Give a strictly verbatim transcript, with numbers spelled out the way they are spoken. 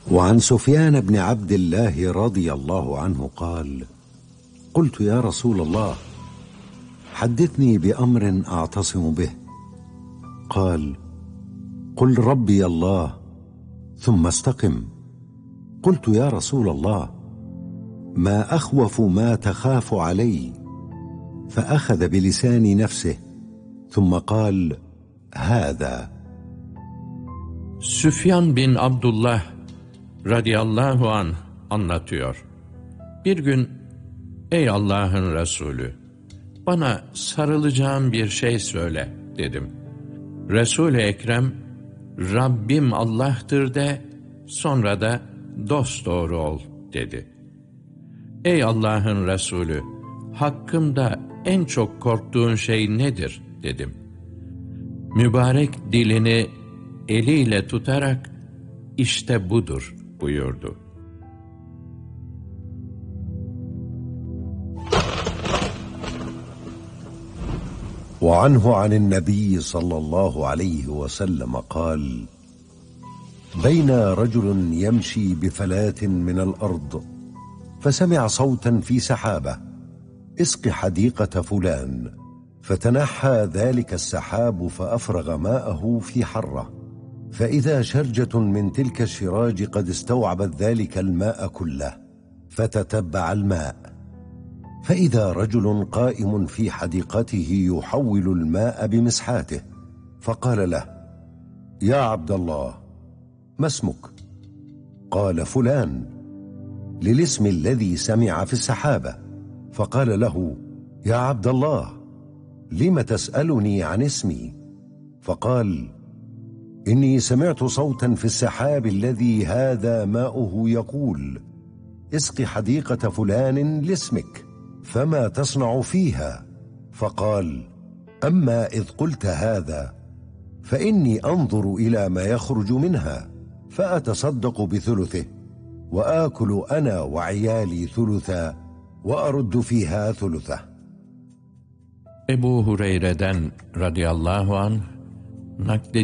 وعن سفيان بن عبد الله رضي الله عنه قال: قلت يا رسول الله حدثني بأمر أعتصم به. قال: قل ربي الله ثم استقم. قلت يا رسول الله ما أخوف ما تخاف علي؟ فأخذ بلسان نفسه ثم قال: هذا. Süfyan bin Abdullah radıyallahu anh anlatıyor. Bir gün, ey Allah'ın Resulü, bana sarılacağım bir şey söyle dedim. Resul-i Ekrem, Rabbim Allah'tır de, sonra da dosdoğru ol dedi. Ey Allah'ın Resulü, hakkımda en çok korktuğun şey nedir dedim. Mübarek dilini eliyle tutarak işte budur buyurdu. وعنه عن النبي صلى الله عليه وسلم قال: بين رجل يمشي بفلاة من الأرض فسمع صوتا في سحابة: اسق حديقة فلان. فتنحى ذلك السحاب فأفرغ ماءه في حرة، فإذا شرجة من تلك الشراج قد استوعبت ذلك الماء كله، فتتبع الماء، فإذا رجل قائم في حديقته يحول الماء بمسحاته، فقال له: يا عبد الله ما اسمك؟ قال: فلان، للاسم الذي سمع في السحابة. فقال له: يا عبد الله لم تسألني عن اسمي؟ فقال: إني سمعت صوتا في السحاب الذي هذا ماؤه يقول: اسق حديقة فلان لاسمك، فما تصنع فيها؟ فقال: أما إذ قلت هذا فإني أنظر إلى ما يخرج منها فأتصدق بثلثه، وآكل أنا وعيالي ثلثا، وأرد فيها ثلثه. Ebu Hureyre'den radıyallahu anh naklediyor.